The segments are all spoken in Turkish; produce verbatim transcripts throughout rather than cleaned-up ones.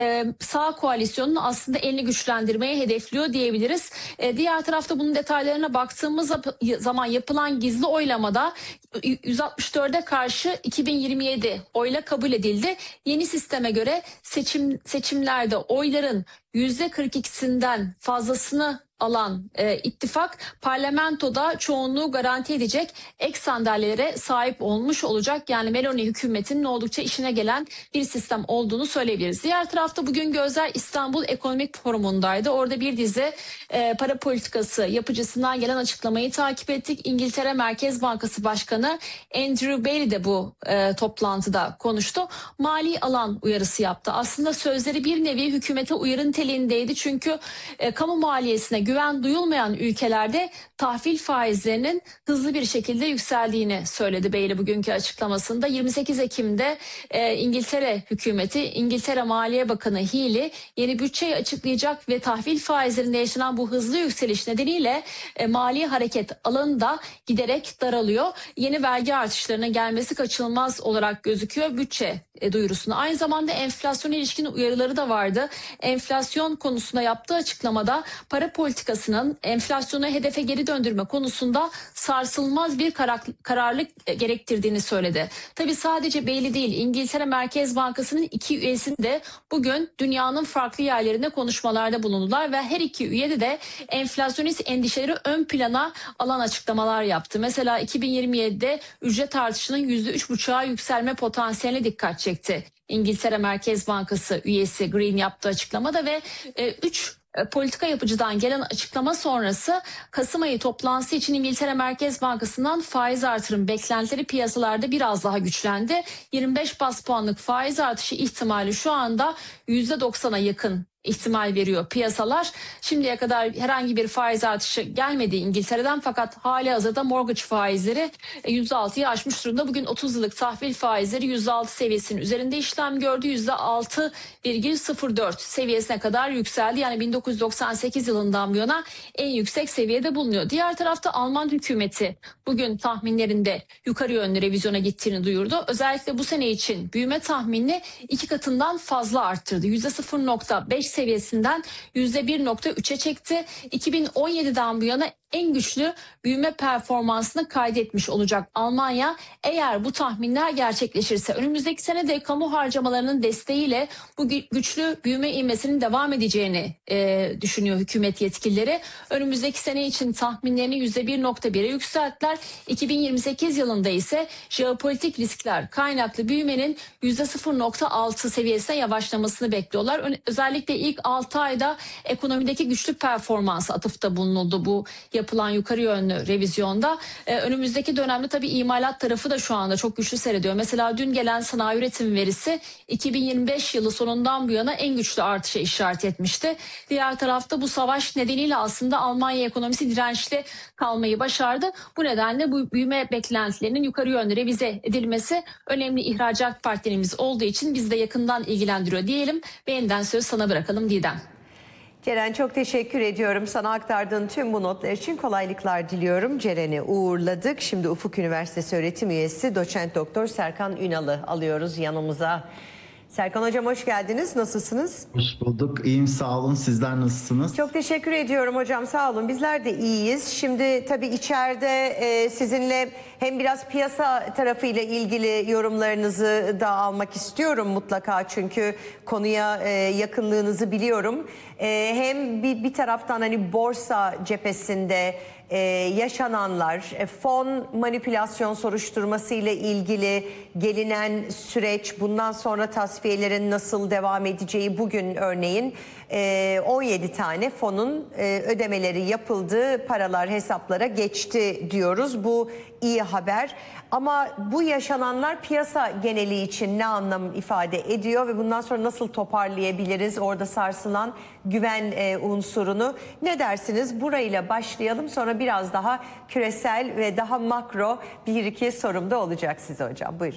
e, sağ koalisyonun aslında elini güçlendirmeye hedefliyor diyebiliriz. E, diğer tarafta bunun detaylarına baktığımız zaman yapılan gizli oylamada yüz altmış dörde karşı iki bin yirmi yedi oyla kabul edildi. Yeni sisteme göre seçim seçimlerde oyların yüzde kırk ikisinden fazlasını alan e, ittifak parlamentoda çoğunluğu garanti edecek ek sandalyelere sahip olmuş olacak. Yani Meloni hükümetinin oldukça işine gelen bir sistem olduğunu söyleyebiliriz. Diğer tarafta bugün gözler İstanbul Ekonomik Forumu'ndaydı. Orada bir dizi e, para politikası yapıcısından gelen açıklamayı takip ettik. İngiltere Merkez Bankası Başkanı Andrew Bailey de bu e, toplantıda konuştu. Mali alan uyarısı yaptı. Aslında sözleri bir nevi hükümete uyarı niteliğindeydi. Çünkü e, kamu maliyesine güven duyulmayan ülkelerde tahvil faizlerinin hızlı bir şekilde yükseldiğini söyledi Bailey bugünkü açıklamasında. yirmi sekiz Ekim'de e, İngiltere hükümeti, İngiltere Maliye Bakanı Healey yeni bütçeyi açıklayacak ve tahvil faizlerinde yaşanan bu hızlı yükseliş nedeniyle e, mali hareket alanı da giderek daralıyor. Yeni vergi artışlarının gelmesi kaçınılmaz olarak gözüküyor bütçe e, duyurusunda. Aynı zamanda enflasyona ilişkin uyarıları da vardı. Enflasyon konusunda yaptığı açıklamada para politikasının enflasyonu hedefe geri döndürme konusunda sarsılmaz bir karar, kararlılık gerektirdiğini söyledi. Tabii sadece Bailey değil, İngiltere Merkez Bankası'nın iki üyesi de bugün dünyanın farklı yerlerinde konuşmalarda bulundular ve her iki üye de enflasyonist endişeleri ön plana alan açıklamalar yaptı. Mesela iki bin yirmi yedide ücret artışının yüzde üç buçuğa yükselme potansiyeline dikkat çekti. İngiltere Merkez Bankası üyesi Green yaptığı açıklamada ve üç politika yapıcıdan gelen açıklama sonrası Kasım ayı toplantısı için İngiltere Merkez Bankası'ndan faiz artırım beklentileri piyasalarda biraz daha güçlendi. yirmi beş baz puanlık faiz artışı ihtimali şu anda yüzde doksana yakın ihtimal veriyor piyasalar. Şimdiye kadar herhangi bir faiz artışı gelmedi İngiltere'den, fakat hali hazırda mortgage faizleri yüzde altıyı aşmış durumda. Bugün otuz yıllık tahvil faizleri yüzde altı seviyesinin üzerinde işlem gördü. yüzde altı virgül sıfır dört seviyesine kadar yükseldi. Yani bin dokuz yüz doksan sekiz yılından bu yana en yüksek seviyede bulunuyor. Diğer tarafta Alman hükümeti bugün tahminlerinde yukarı yönlü revizyona gittiğini duyurdu. Özellikle bu sene için büyüme tahminini iki katından fazla arttırdı. yüzde sıfır nokta beş seviyesinden yüzde bir nokta üçe çekti. iki bin on yediden bu yana en güçlü büyüme performansını kaydetmiş olacak Almanya. Eğer bu tahminler gerçekleşirse önümüzdeki sene de kamu harcamalarının desteğiyle bu güçlü büyüme ivmesinin devam edeceğini e, düşünüyor hükümet yetkilileri. Önümüzdeki sene için tahminlerini yüzde bir nokta bire yükselttiler. iki bin yirmi sekiz yılında ise jeopolitik riskler kaynaklı büyümenin yüzde sıfır nokta altı seviyesine yavaşlamasını bekliyorlar. Özellikle ilk altı ayda ekonomideki güçlü performansa atıfta bulunuldu bu yapılan yukarı yönlü revizyonda. Ee, önümüzdeki dönemde tabii imalat tarafı da şu anda çok güçlü seyrediyor. Mesela dün gelen sanayi üretim verisi iki bin yirmi beş yılı sonundan bu yana en güçlü artışa işaret etmişti. Diğer tarafta bu savaş nedeniyle aslında Almanya ekonomisi dirençli kalmayı başardı. Bu nedenle bu büyüme beklentilerinin yukarı yönlü revize edilmesi önemli ihracat partnerimiz olduğu için bizi de yakından ilgilendiriyor diyelim. Ve yeniden söz sana bırakalım Didem. Ceren, çok teşekkür ediyorum. Sana aktardığın tüm bu notlar için kolaylıklar diliyorum. Ceren'i uğurladık. Şimdi Ufuk Üniversitesi öğretim üyesi doçent doktor Serkan Ünal'ı alıyoruz yanımıza. Serkan Hocam, hoş geldiniz. Nasılsınız? Hoş bulduk. İyiyim, sağ olun. Sizler nasılsınız? Çok teşekkür ediyorum hocam. Sağ olun. Bizler de iyiyiz. Şimdi tabii içeride e, sizinle hem biraz piyasa tarafıyla ilgili yorumlarınızı da almak istiyorum mutlaka. Çünkü konuya e, yakınlığınızı biliyorum. E, hem bir, bir taraftan hani borsa cephesinde Ee, yaşananlar, e, fon manipülasyon soruşturması ile ilgili gelinen süreç, bundan sonra tasfiyelerin nasıl devam edeceği, bugün örneğin e, on yedi tane fonun e, ödemeleri yapıldı, paralar hesaplara geçti diyoruz. Bu iyi haber. Ama bu yaşananlar piyasa geneli için ne anlam ifade ediyor ve bundan sonra nasıl toparlayabiliriz orada sarsılan güven e, unsurunu? Ne dersiniz? Burayla başlayalım, sonra biraz daha küresel ve daha makro bir iki sorum da olacak size hocam. Buyurun.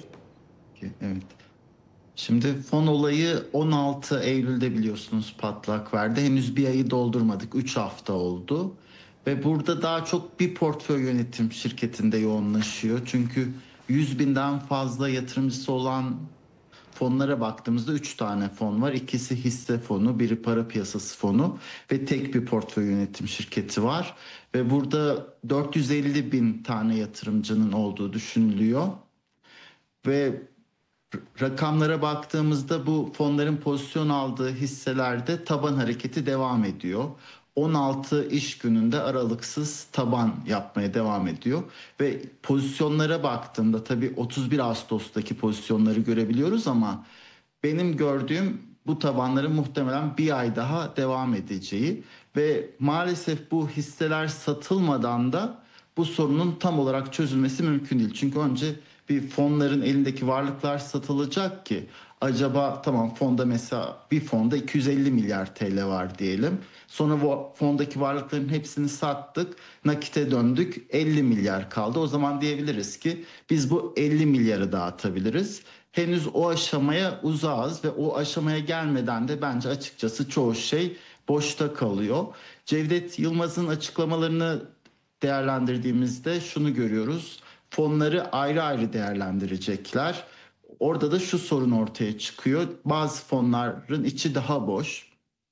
Evet. Şimdi fon olayı on altı Eylül'de biliyorsunuz patlak verdi. Henüz bir ayı doldurmadık. üç hafta oldu. Ve burada daha çok bir portföy yönetim şirketinde yoğunlaşıyor. Çünkü yüz binden fazla yatırımcısı olan fonlara baktığımızda üç tane fon var. İkisi hisse fonu, biri para piyasası fonu ve tek bir portföy yönetim şirketi var. Ve burada dört yüz elli bin tane yatırımcının olduğu düşünülüyor. Ve rakamlara baktığımızda bu fonların pozisyon aldığı hisselerde taban hareketi devam ediyor. on altı iş gününde aralıksız taban yapmaya devam ediyor. Ve pozisyonlara baktığımda tabii otuz bir Ağustos'taki pozisyonları görebiliyoruz ama benim gördüğüm bu tabanların muhtemelen bir ay daha devam edeceği ve maalesef bu hisseler satılmadan da bu sorunun tam olarak çözülmesi mümkün değil. Çünkü önce bir fonların elindeki varlıklar satılacak ki acaba tamam fonda mesela bir fonda iki yüz elli milyar T L var diyelim. Sonra bu fondaki varlıkların hepsini sattık, nakite döndük, elli milyar kaldı. O zaman diyebiliriz ki biz bu elli milyarı dağıtabiliriz. Henüz o aşamaya uzağız ve o aşamaya gelmeden de bence açıkçası çoğu şey boşta kalıyor. Cevdet Yılmaz'ın açıklamalarını değerlendirdiğimizde şunu görüyoruz. Fonları ayrı ayrı değerlendirecekler. Orada da şu sorun ortaya çıkıyor. Bazı fonların içi daha boş.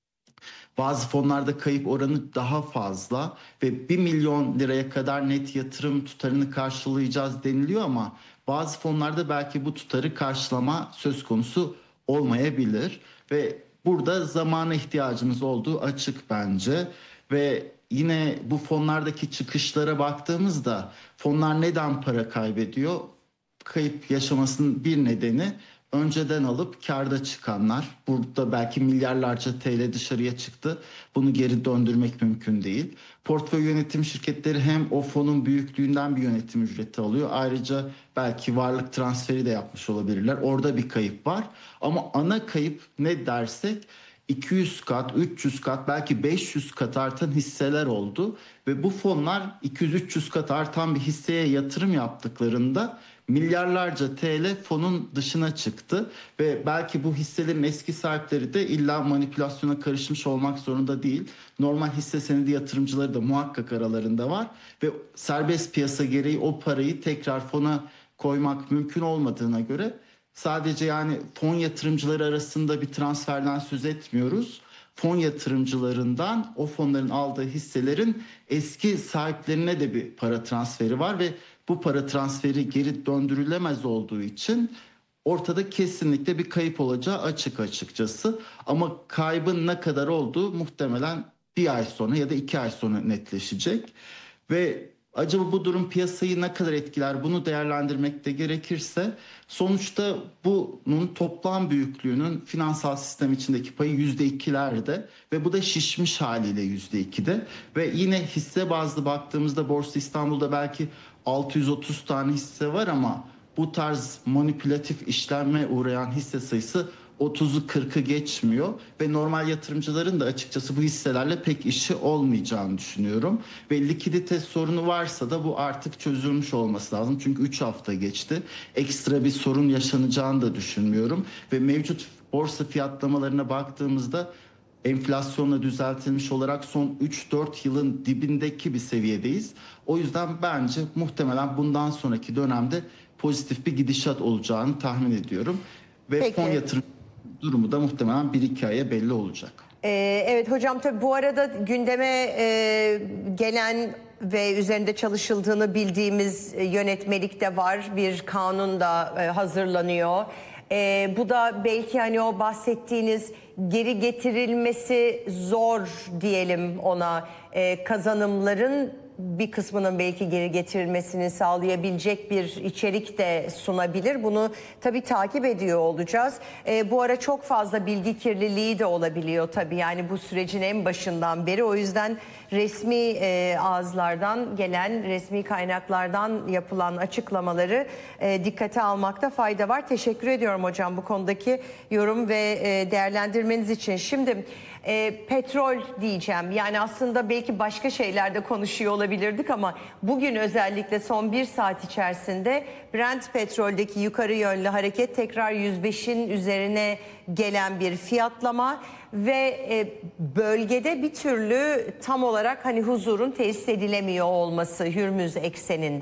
Bazı fonlarda kayıp oranı daha fazla ve bir milyon liraya kadar net yatırım tutarını karşılayacağız deniliyor ama bazı fonlarda belki bu tutarı karşılama söz konusu olmayabilir ve burada zamana ihtiyacımız olduğu açık bence. Ve yine bu fonlardaki çıkışlara baktığımızda fonlar neden para kaybediyor? Kayıp yaşamasının bir nedeni önceden alıp kârda çıkanlar. Burada belki milyarlarca T L dışarıya çıktı. Bunu geri döndürmek mümkün değil. Portföy yönetim şirketleri hem o fonun büyüklüğünden bir yönetim ücreti alıyor. Ayrıca belki varlık transferi de yapmış olabilirler. Orada bir kayıp var. Ama ana kayıp ne dersek iki yüz kat, üç yüz kat, belki beş yüz kat artan hisseler oldu. Ve bu fonlar iki yüz üç yüz kat artan bir hisseye yatırım yaptıklarında milyarlarca T L fonun dışına çıktı. Ve belki bu hisselerin eski sahipleri de illa manipülasyona karışmış olmak zorunda değil. Normal hisse senedi yatırımcıları da muhakkak aralarında var. Ve serbest piyasa gereği o parayı tekrar fona koymak mümkün olmadığına göre sadece yani fon yatırımcıları arasında bir transferden söz etmiyoruz. Fon yatırımcılarından o fonların aldığı hisselerin eski sahiplerine de bir para transferi var ve bu para transferi geri döndürülemez olduğu için ortada kesinlikle bir kayıp olacağı açık açıkçası. Ama kaybın ne kadar olduğu muhtemelen bir ay sonra ya da iki ay sonra netleşecek. Ve acaba bu durum piyasayı ne kadar etkiler, bunu değerlendirmek de gerekirse sonuçta bunun toplam büyüklüğünün finansal sistem içindeki payı yüzde ikilerde ve bu da şişmiş haliyle yüzde ikide. Ve yine hisse bazlı baktığımızda Borsa İstanbul'da belki altı yüz otuz tane hisse var ama bu tarz manipülatif işleme uğrayan hisse sayısı otuzu kırkı geçmiyor ve normal yatırımcıların da açıkçası bu hisselerle pek işi olmayacağını düşünüyorum. Ve likidite sorunu varsa da bu artık çözülmüş olması lazım. Çünkü üç hafta geçti. Ekstra bir sorun yaşanacağını da düşünmüyorum. Ve mevcut borsa fiyatlamalarına baktığımızda enflasyonla düzeltilmiş olarak son üç dört yılın dibindeki bir seviyedeyiz. O yüzden bence muhtemelen bundan sonraki dönemde pozitif bir gidişat olacağını tahmin ediyorum. Ve Peki. fon yatırım durumu da muhtemelen bir iki aya belli olacak. Ee, evet hocam, tabii bu arada gündeme e, gelen ve üzerinde çalışıldığını bildiğimiz yönetmelik de var. Bir kanun da e, hazırlanıyor. E, bu da belki hani o bahsettiğiniz geri getirilmesi zor diyelim ona e, kazanımların bir kısmının belki geri getirilmesini sağlayabilecek bir içerik de sunabilir. Bunu tabii takip ediyor olacağız. E, bu ara çok fazla bilgi kirliliği de olabiliyor tabii. Yani bu sürecin en başından beri. O yüzden resmi e, ağızlardan gelen, resmi kaynaklardan yapılan açıklamaları e, dikkate almakta fayda var. Teşekkür ediyorum hocam bu konudaki yorum ve e, değerlendirmeniz için. Şimdi e, petrol diyeceğim. Yani aslında belki başka şeylerde konuşuyor olabilirdik ama bugün özellikle son bir saat içerisinde Brent petroldeki yukarı yönlü hareket tekrar yüz beşin üzerine gelen bir fiyatlama ve e, bölgede bir türlü tam olarak hani huzurun tesis edilemiyor olması Hürmüz ekseninde.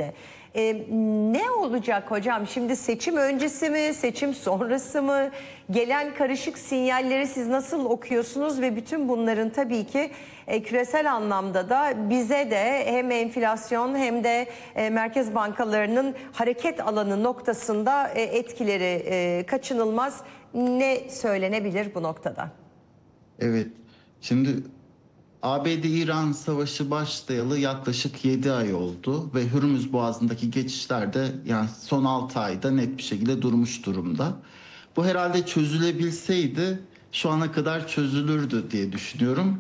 E, ne olacak hocam? Şimdi seçim öncesi mi, seçim sonrası mı? Gelen karışık sinyalleri siz nasıl okuyorsunuz ve bütün bunların tabii ki e, küresel anlamda da bize de hem enflasyon hem de e, merkez bankalarının hareket alanı noktasında e, etkileri e, kaçınılmaz. Ne söylenebilir bu noktada? Evet. Şimdi A B D-İran savaşı başlayalı yaklaşık yedi ay oldu ve Hürmüz Boğazı'ndaki geçişler de yani son altı ayda net bir şekilde durmuş durumda. Bu herhalde çözülebilseydi şu ana kadar çözülürdü diye düşünüyorum.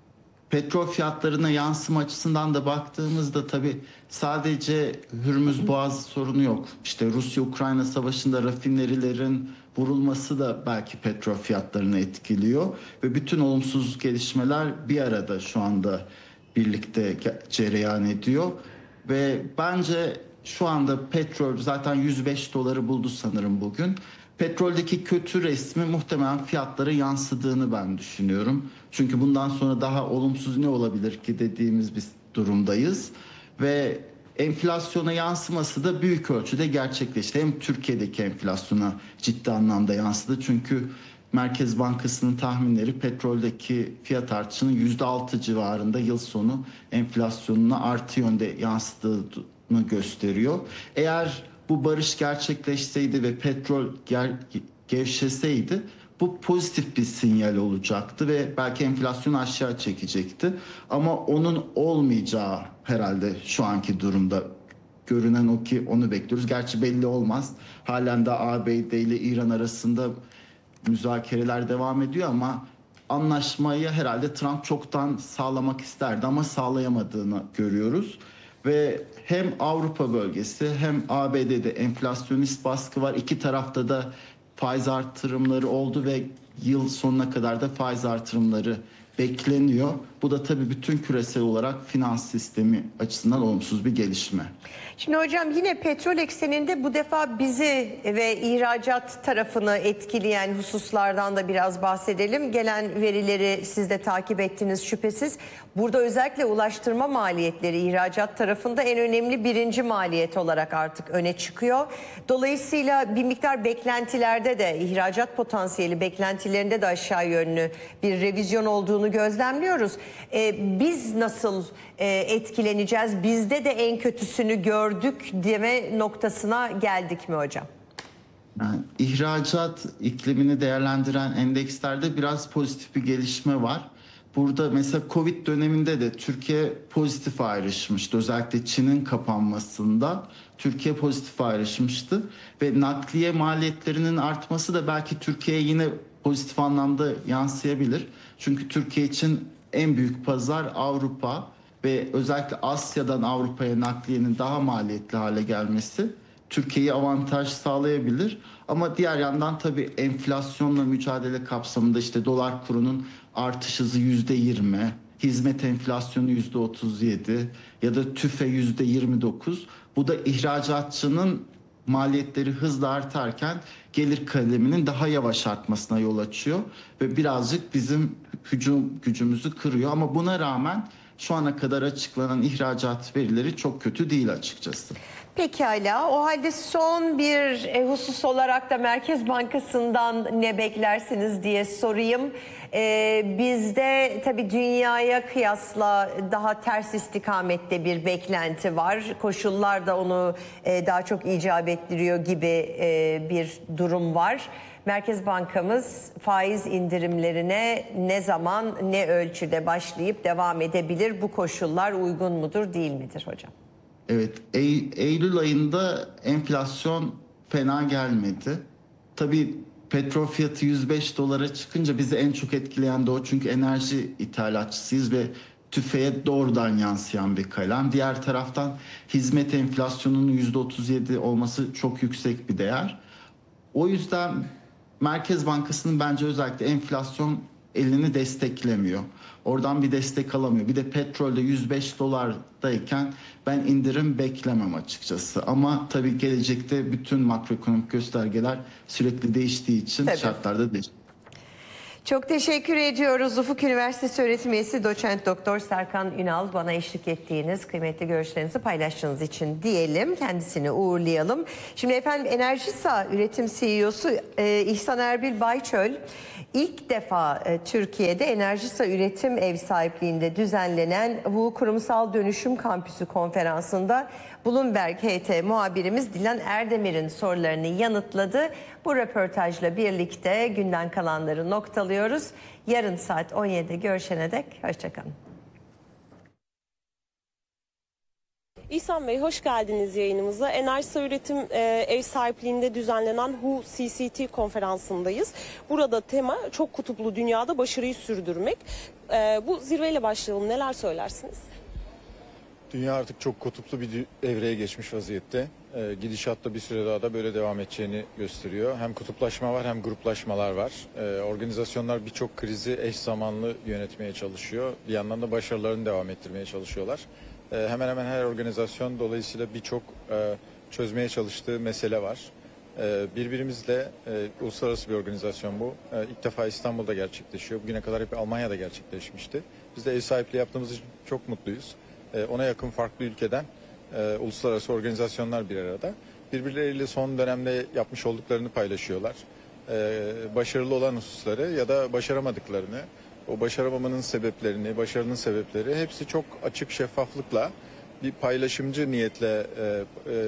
Petrol fiyatlarına yansıma açısından da baktığımızda tabii sadece Hürmüz Boğazı sorunu yok. İşte Rusya-Ukrayna savaşında rafinerilerin vurulması da belki petrol fiyatlarını etkiliyor. Ve bütün olumsuz gelişmeler bir arada şu anda birlikte cereyan ediyor. Ve bence şu anda petrol zaten yüz beş doları buldu sanırım bugün. Petroldeki kötü resmi muhtemelen fiyatlara yansıdığını ben düşünüyorum. Çünkü bundan sonra daha olumsuz ne olabilir ki dediğimiz bir durumdayız. Ve enflasyona yansıması da büyük ölçüde gerçekleşti. Hem Türkiye'deki enflasyona ciddi anlamda yansıdı. Çünkü Merkez Bankası'nın tahminleri petroldeki fiyat artışının yüzde altı civarında yıl sonu enflasyonuna artı yönde yansıdığını gösteriyor. Eğer bu barış gerçekleşseydi ve petrol ger gevşeseydi bu pozitif bir sinyal olacaktı ve belki enflasyonu aşağı çekecekti. Ama onun olmayacağı herhalde şu anki durumda görünen o ki onu bekliyoruz. Gerçi belli olmaz. Halen de A B D ile İran arasında müzakereler devam ediyor ama anlaşmayı herhalde Trump çoktan sağlamak isterdi ama sağlayamadığını görüyoruz. Ve hem Avrupa bölgesi hem A B D'de enflasyonist baskı var. İki tarafta da faiz artırımları oldu ve yıl sonuna kadar da faiz artırımları bekleniyor. Bu da tabii bütün küresel olarak finans sistemi açısından olumsuz bir gelişme. Şimdi hocam yine petrol ekseninde bu defa bizi ve ihracat tarafını etkileyen hususlardan da biraz bahsedelim. Gelen verileri siz de takip ettiniz şüphesiz. Burada özellikle ulaştırma maliyetleri ihracat tarafında en önemli birinci maliyet olarak artık öne çıkıyor. Dolayısıyla bir miktar beklentilerde de ihracat potansiyeli beklentilerinde de aşağı yönlü bir revizyon olduğunu gözlemliyoruz. Ee, biz nasıl e, etkileneceğiz? Bizde de en kötüsünü gördük deme noktasına geldik mi hocam? Yani ihracat iklimini değerlendiren endekslerde biraz pozitif bir gelişme var. Burada mesela Covid döneminde de Türkiye pozitif ayrışmıştı. Özellikle Çin'in kapanmasında Türkiye pozitif ayrışmıştı. Ve nakliye maliyetlerinin artması da belki Türkiye'ye yine pozitif anlamda yansıyabilir. Çünkü Türkiye için en büyük pazar Avrupa ve özellikle Asya'dan Avrupa'ya nakliyenin daha maliyetli hale gelmesi Türkiye'ye avantaj sağlayabilir. Ama diğer yandan tabii enflasyonla mücadele kapsamında işte dolar kurunun artış hızı yüzde yirmi, hizmet enflasyonu yüzde otuz yedi ya da tüfe yüzde yirmi dokuz. Bu da ihracatçının maliyetleri hızla artarken gelir kaleminin daha yavaş artmasına yol açıyor ve birazcık bizim hücum gücümüzü kırıyor. Ama buna rağmen şu ana kadar açıklanan ihracat verileri çok kötü değil açıkçası. Pekala. O halde son bir e, husus olarak da Merkez Bankası'ndan ne beklersiniz diye sorayım. Ee, bizde tabii dünyaya kıyasla daha ters istikamette bir beklenti var. Koşullar da onu e, daha çok icap ettiriyor gibi e, bir durum var. Merkez Bankamız faiz indirimlerine ne zaman, ne ölçüde başlayıp devam edebilir? Bu koşullar uygun mudur, değil midir hocam? Evet, Ey- Eylül ayında enflasyon fena gelmedi. Tabii petrol fiyatı yüz beş dolara çıkınca bizi en çok etkileyen de o. Çünkü enerji ithalatçısıyız ve tüfeğe doğrudan yansıyan bir kalem. Diğer taraftan hizmet enflasyonunun yüzde otuz yedi olması çok yüksek bir değer. O yüzden Merkez Bankası'nın bence özellikle enflasyon elini desteklemiyor. Oradan bir destek alamıyor. Bir de petrolde yüz beş dolardayken ben indirim beklemem açıkçası. Ama tabii gelecekte bütün makroekonomik göstergeler sürekli değiştiği için Tabii. şartlarda değişiyor. Çok teşekkür ediyoruz. Ufuk Üniversitesi öğretim üyesi doçent doktor Serkan Ünal, bana eşlik ettiğiniz, kıymetli görüşlerinizi paylaştığınız için diyelim. Kendisini uğurlayalım. Şimdi efendim Enerjisa üretim C E O'su e, İhsan Erbil Bayçöl ilk defa e, Türkiye'de Enerjisa üretim ev sahipliğinde düzenlenen bu kurumsal dönüşüm kampüsü konferansında Bloomberg H T muhabirimiz Dilan Erdemir'in sorularını yanıtladı. Bu röportajla birlikte günden kalanları noktalıyoruz. Yarın saat on yedide görüşene dek hoşçakalın. İhsan Bey, hoş geldiniz yayınımıza. Enerjisa Üretim e, ev sahipliğinde düzenlenen H U C C T konferansındayız. Burada tema çok kutuplu dünyada başarıyı sürdürmek. E, bu zirveyle başlayalım. Neler söylersiniz? Dünya artık çok kutuplu bir evreye geçmiş vaziyette. Ee, gidişatta bir süre daha da böyle devam edeceğini gösteriyor. Hem kutuplaşma var hem gruplaşmalar var. Ee, organizasyonlar birçok krizi eş zamanlı yönetmeye çalışıyor. Bir yandan da başarılarını devam ettirmeye çalışıyorlar. Ee, hemen hemen her organizasyon dolayısıyla birçok e, çözmeye çalıştığı mesele var. Ee, birbirimizle e, uluslararası bir organizasyon bu. Ee, ilk defa İstanbul'da gerçekleşiyor. Bugüne kadar hep Almanya'da gerçekleşmişti. Biz de ev sahipliği yaptığımız için çok mutluyuz. Ona yakın farklı ülkeden e, uluslararası organizasyonlar bir arada. Birbirleriyle son dönemde yapmış olduklarını paylaşıyorlar. E, başarılı olan hususları ya da başaramadıklarını, o başaramamanın sebeplerini, başarının sebepleri hepsi çok açık şeffaflıkla bir paylaşımcı niyetle e, e,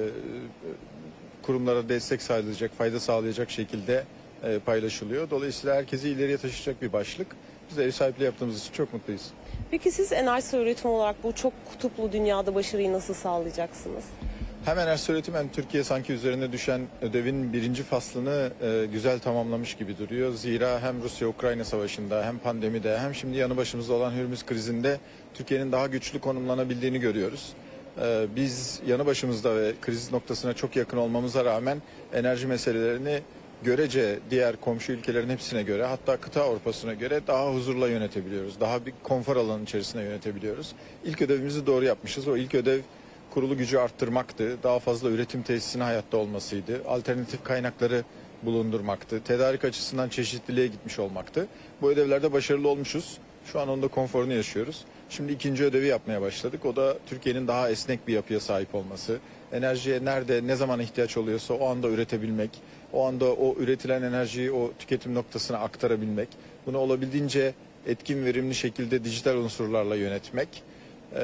kurumlara destek sağlayacak, fayda sağlayacak şekilde e, paylaşılıyor. Dolayısıyla herkesi ileriye taşıyacak bir başlık. Biz de ev sahipliği yaptığımız için çok mutluyuz. Peki siz Enerjisa Üretim olarak bu çok kutuplu dünyada başarıyı nasıl sağlayacaksınız? Hem Enerjisa Üretim hem Türkiye sanki üzerine düşen ödevin birinci faslını e, güzel tamamlamış gibi duruyor. Zira hem Rusya-Ukrayna savaşında hem pandemide hem şimdi yanı başımızda olan Hürmüz krizinde Türkiye'nin daha güçlü konumlanabildiğini görüyoruz. E, biz yanı başımızda ve kriz noktasına çok yakın olmamıza rağmen enerji meselelerini görece diğer komşu ülkelerin hepsine göre, hatta kıta Avrupa'sına göre daha huzurla yönetebiliyoruz. Daha bir konfor alanı içerisinde yönetebiliyoruz. İlk ödevimizi doğru yapmışız. O ilk ödev kurulu gücü arttırmaktı. Daha fazla üretim tesisinin hayatta olmasıydı. Alternatif kaynakları bulundurmaktı. Tedarik açısından çeşitliliğe gitmiş olmaktı. Bu ödevlerde başarılı olmuşuz. Şu an onda konforunu yaşıyoruz. Şimdi ikinci ödevi yapmaya başladık. O da Türkiye'nin daha esnek bir yapıya sahip olması. Enerjiye nerede, ne zaman ihtiyaç oluyorsa o anda üretebilmek. O anda o üretilen enerjiyi o tüketim noktasına aktarabilmek. Bunu olabildiğince etkin, verimli şekilde dijital unsurlarla yönetmek. Ee,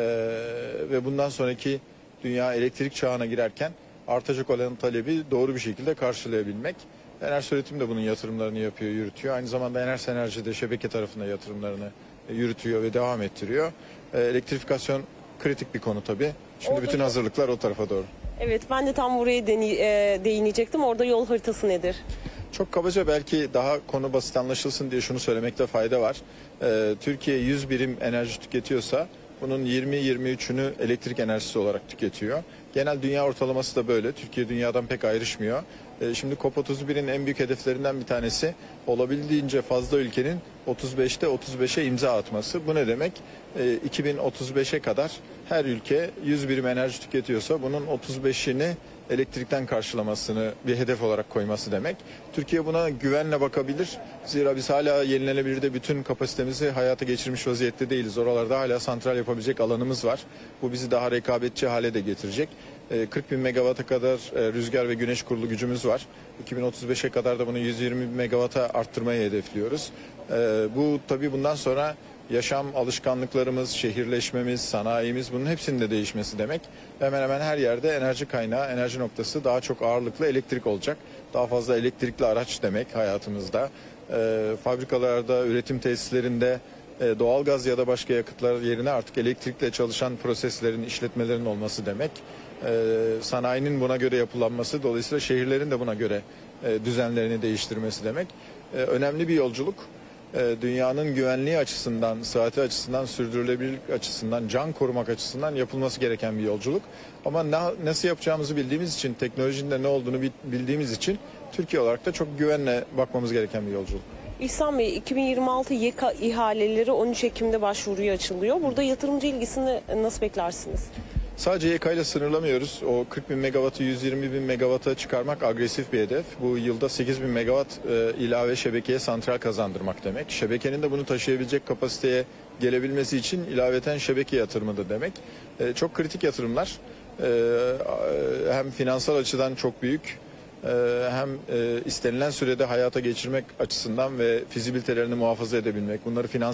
ve bundan sonraki dünya elektrik çağına girerken artacak olan talebi doğru bir şekilde karşılayabilmek. Enerjisa Üretim de bunun yatırımlarını yapıyor, yürütüyor. Aynı zamanda Enerjisa Enerji de şebeke tarafında yatırımlarını yürütüyor ve devam ettiriyor. Ee, elektrifikasyon kritik bir konu tabii. Şimdi Orada bütün yok. hazırlıklar o tarafa doğru. Evet, ben de tam buraya deni, e, değinecektim. Orada yol haritası nedir? Çok kabaca belki daha konu basit anlaşılsın diye şunu söylemekte fayda var. Ee, Türkiye yüz birim enerji tüketiyorsa bunun yirmi yirmi üçünü elektrik enerjisi olarak tüketiyor. Genel dünya ortalaması da böyle. Türkiye dünyadan pek ayrışmıyor. Ee, şimdi COP otuz birin en büyük hedeflerinden bir tanesi olabildiğince fazla ülkenin otuz beşte otuz beşe imza atması. Bu ne demek? Ee, iki bin otuz beşe kadar her ülke yüz birim enerji tüketiyorsa bunun otuz beşini elektrikten karşılamasını bir hedef olarak koyması demek. Türkiye buna güvenle bakabilir. Zira biz hala yenilenebilirde bütün kapasitemizi hayata geçirmiş vaziyette değiliz. Oralarda hala santral yapabilecek alanımız var. Bu bizi daha rekabetçi hale de getirecek. kırk bin megawata kadar rüzgar ve güneş kurulu gücümüz var. iki bin otuz beşe kadar da bunu yüz yirmi megawata arttırmayı hedefliyoruz. Bu tabii bundan sonra yaşam alışkanlıklarımız, şehirleşmemiz, sanayimiz, bunun hepsinin de değişmesi demek. Hemen hemen her yerde enerji kaynağı, enerji noktası daha çok ağırlıklı elektrik olacak. Daha fazla elektrikli araç demek hayatımızda. E, fabrikalarda, üretim tesislerinde e, doğalgaz ya da başka yakıtlar yerine artık elektrikle çalışan proseslerin, işletmelerin olması demek. E, sanayinin buna göre yapılanması, dolayısıyla şehirlerin de buna göre e, düzenlerini değiştirmesi demek. E, önemli bir yolculuk. Dünyanın güvenliği açısından, sıhhati açısından, sürdürülebilirlik açısından, can korumak açısından yapılması gereken bir yolculuk. Ama nasıl yapacağımızı bildiğimiz için, teknolojinin de ne olduğunu bildiğimiz için Türkiye olarak da çok güvenle bakmamız gereken bir yolculuk. İhsan Bey, iki bin yirmi altı YEKA ihaleleri on üç Ekim'de başvuruya açılıyor. Burada yatırımcı ilgisini nasıl beklersiniz? Sadece Y K ile sınırlamıyoruz. O kırk bin megawattı yüz yirmi bin megawata çıkarmak agresif bir hedef. Bu yılda sekiz bin megawatt e, ilave şebekeye santral kazandırmak demek. Şebekenin de bunu taşıyabilecek kapasiteye gelebilmesi için ilaveten şebeke yatırımı da demek. E, çok kritik yatırımlar. E, hem finansal açıdan çok büyük, e, hem e, istenilen sürede hayata geçirmek açısından ve fizibilitelerini muhafaza edebilmek, bunları finans